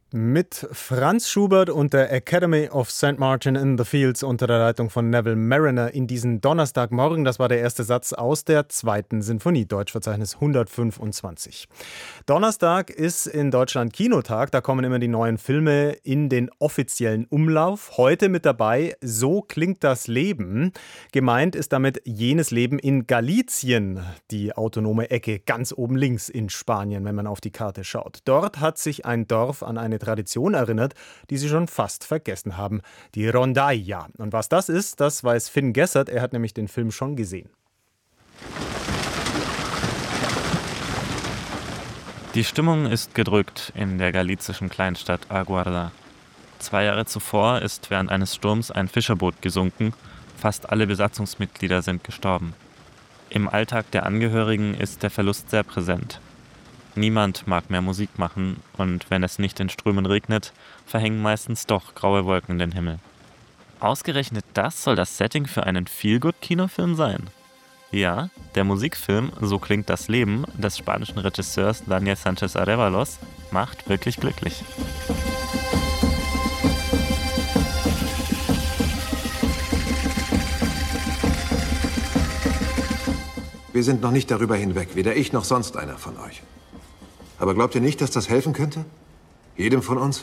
Mit Franz Schubert und der Academy of St. Martin in the Fields unter der Leitung von Neville Marriner in diesen Donnerstagmorgen. Das war der erste Satz aus der 2. Sinfonie, Deutschverzeichnis 125. Donnerstag ist in Deutschland Kinotag, da kommen immer die neuen Filme in den offiziellen Umlauf. Heute mit dabei So klingt das Leben. Gemeint ist damit jenes Leben in Galicien, die autonome Ecke ganz oben links in Spanien, wenn man auf die Karte schaut. Dort hat sich ein Dorf an eine Tradition erinnert, die sie schon fast vergessen haben, die Rondalla. Und was das ist, das weiß Finn Gessert, er hat nämlich den Film schon gesehen. Die Stimmung ist gedrückt in der galizischen Kleinstadt Aguarda. 2 Jahre zuvor ist während eines Sturms ein Fischerboot gesunken, fast alle Besatzungsmitglieder sind gestorben. Im Alltag der Angehörigen ist der Verlust sehr präsent. Niemand mag mehr Musik machen und wenn es nicht in Strömen regnet, verhängen meistens doch graue Wolken den Himmel. Ausgerechnet das soll das Setting für einen Feel-Good-Kinofilm sein? Ja, der Musikfilm So klingt das Leben des spanischen Regisseurs Daniel Sánchez Arévalos macht wirklich glücklich. Wir sind noch nicht darüber hinweg, weder ich noch sonst einer von euch. Aber glaubt ihr nicht, dass das helfen könnte? Jedem von uns?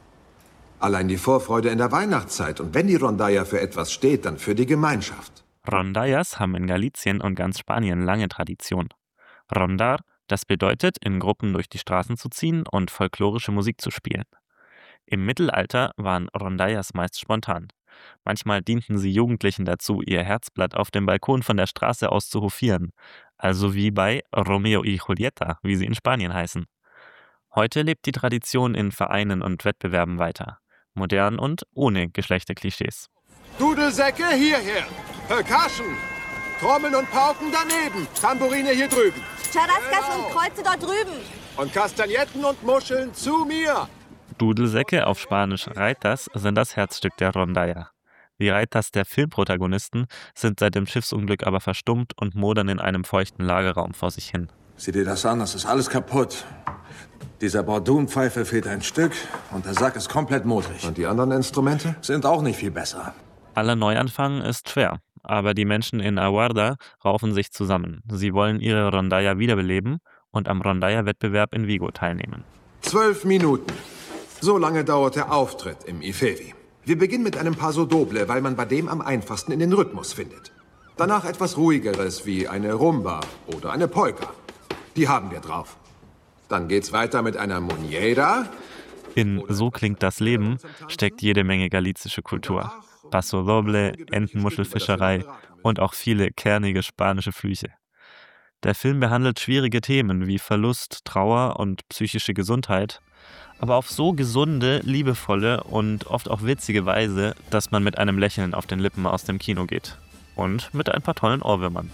Allein die Vorfreude in der Weihnachtszeit. Und wenn die Rondalla für etwas steht, dann für die Gemeinschaft. Rondallas haben in Galicien und ganz Spanien lange Tradition. Rondar, das bedeutet, in Gruppen durch die Straßen zu ziehen und folklorische Musik zu spielen. Im Mittelalter waren Rondallas meist spontan. Manchmal dienten sie Jugendlichen dazu, ihr Herzblatt auf dem Balkon von der Straße aus zu hofieren. Also wie bei Romeo y Julieta, wie sie in Spanien heißen. Heute lebt die Tradition in Vereinen und Wettbewerben weiter. Modern und ohne Geschlechterklischees. Dudelsäcke hierher! Percussion! Trommeln und Pauken daneben! Tambourine hier drüben! Charascas und Kreuze dort drüben! Und Kastagnetten und Muscheln zu mir! Dudelsäcke, auf Spanisch Raitas, sind das Herzstück der Rondalla. Die Raitas der Filmprotagonisten sind seit dem Schiffsunglück aber verstummt und modern in einem feuchten Lagerraum vor sich hin. Sieh dir das an, das ist alles kaputt. Dieser Bordunpfeife fehlt ein Stück und der Sack ist komplett modrig. Und die anderen Instrumente sind auch nicht viel besser. Aller Neuanfang ist schwer, aber die Menschen in Aguarda raufen sich zusammen. Sie wollen ihre Rondalla wiederbeleben und am Rondalla-Wettbewerb in Vigo teilnehmen. 12 Minuten. So lange dauert der Auftritt im Ifevi. Wir beginnen mit einem Paso Doble, weil man bei dem am einfachsten in den Rhythmus findet. Danach etwas Ruhigeres wie eine Rumba oder eine Polka. Die haben wir drauf. Dann geht's weiter mit einer Muñeira. In So klingt das Leben steckt jede Menge galizische Kultur. Paso Doble, Entenmuschelfischerei und auch viele kernige spanische Flüche. Der Film behandelt schwierige Themen wie Verlust, Trauer und psychische Gesundheit, aber auf so gesunde, liebevolle und oft auch witzige Weise, dass man mit einem Lächeln auf den Lippen aus dem Kino geht. Und mit ein paar tollen Ohrwürmern.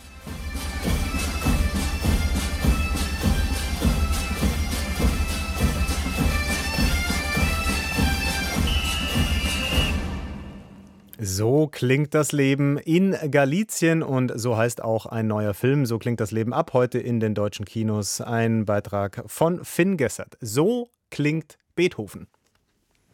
So klingt das Leben in Galicien und so heißt auch ein neuer Film. So klingt das Leben ab heute in den deutschen Kinos. Ein Beitrag von Finn Gessert. So klingt Beethoven.